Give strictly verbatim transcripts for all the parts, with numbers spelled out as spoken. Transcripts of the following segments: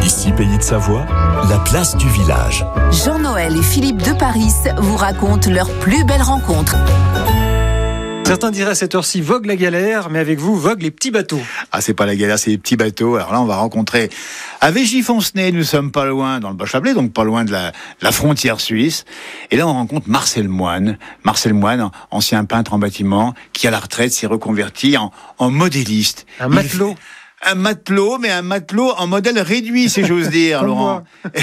Ici, Pays de Savoie, la place du village. Jean-Noël et Philippe de Paris vous racontent leurs plus belles rencontres. Certains diraient à cette heure-ci vogue la galère, mais avec vous vogue les petits bateaux. Ah, c'est pas la galère, c'est les petits bateaux. Alors là, on va rencontrer à Veigy-Foncenay, nous sommes pas loin, dans le Bas-Chablais, donc pas loin de la, la frontière suisse. Et là, on rencontre Marcel Moine. Marcel Moine, ancien peintre en bâtiment, qui à la retraite s'est reconverti en, en modéliste. Un matelot. Un matelot, mais un matelot en modèle réduit, si j'ose dire, Laurent.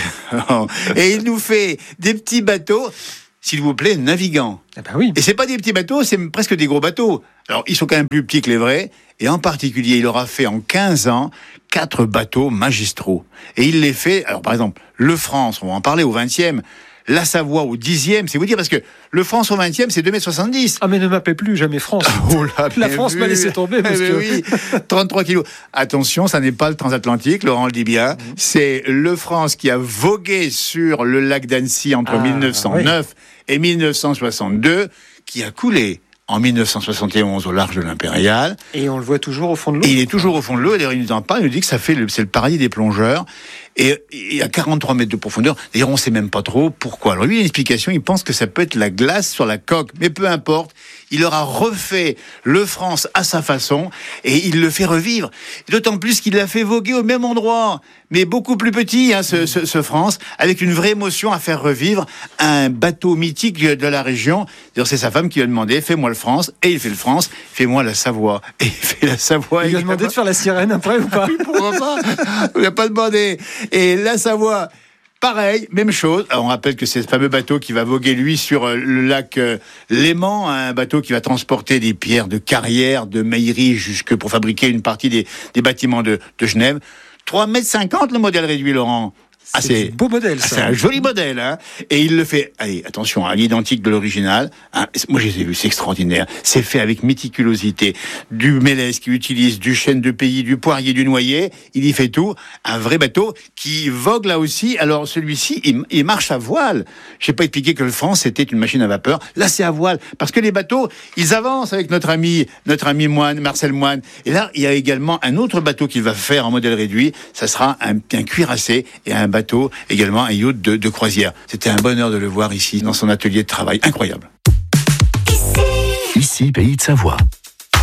Et il nous fait des petits bateaux, s'il vous plaît, navigants. Eh ben oui. Et c'est pas des petits bateaux, c'est presque des gros bateaux. Alors, ils sont quand même plus petits que les vrais. Et en particulier, il aura fait en quinze ans quatre bateaux magistraux. Et il les fait, alors par exemple, le France, on va en parler au vingtième, la Savoie au dixième, c'est vous dire, parce que le France au vingtième, c'est deux mètres soixante-dix. Ah, mais ne m'appelez plus jamais France. Oh là, la France vu. M'a laissé tomber, monsieur. Eh oui, trente-trois kilos. Attention, ça n'est pas le transatlantique, Laurent le dit bien. Mmh. C'est le France qui a vogué sur le lac d'Annecy entre ah, mille neuf cent neuf oui. et mille neuf cent soixante-deux, qui a coulé en mille neuf cent soixante et onze au large de l'Impérial. Et on le voit toujours au fond de l'eau. Et il est toujours au fond de l'eau. D'ailleurs, il nous en parle. Il nous dit que ça fait le, c'est le paradis des plongeurs. Et il y a quarante-trois mètres de profondeur. D'ailleurs, on ne sait même pas trop pourquoi. Alors lui, il a une explication. Il pense que ça peut être la glace sur la coque. Mais peu importe. Il aura refait le France à sa façon. Et il le fait revivre. D'autant plus qu'il l'a fait voguer au même endroit. Mais beaucoup plus petit, hein, ce, ce, ce France. Avec une vraie émotion à faire revivre un bateau mythique de la région. D'ailleurs, c'est sa femme qui lui a demandé, fais-moi le France. Et il fait le France. Fais-moi la Savoie. Et il fait la Savoie. Il lui a demandé de faire la sirène après ou pas? Oui, pourquoi pas? Il n'a pas demandé. Et la Savoie, pareil, même chose. Alors on rappelle que c'est ce fameux bateau qui va voguer, lui, sur le lac euh, Léman, un bateau qui va transporter des pierres de carrière, de maillerie, jusque pour fabriquer une partie des, des bâtiments de, de Genève. trois mètres cinquante le modèle réduit, Laurent. Ah, c'est, c'est un beau modèle, ça. C'est un joli modèle, hein. Et il le fait, allez, attention, à l'identique de l'original. Hein. Moi, je les ai vus, c'est extraordinaire. C'est fait avec méticulosité. Du mélèze qui utilise du chêne de pays, du poirier, du noyer. Il y fait tout. Un vrai bateau qui vogue là aussi. Alors, celui-ci, il, il marche à voile. Je n'ai pas expliqué que le France, c'était une machine à vapeur. Là, c'est à voile. Parce que les bateaux, ils avancent avec notre ami, notre ami Moine, Marcel Moine. Et là, il y a également un autre bateau qu'il va faire en modèle réduit. Ça sera un, un cuirassé et un bateau également un yacht de, de croisière. C'était un bonheur de le voir ici, dans son atelier de travail. Incroyable. Ici, Pays de Savoie.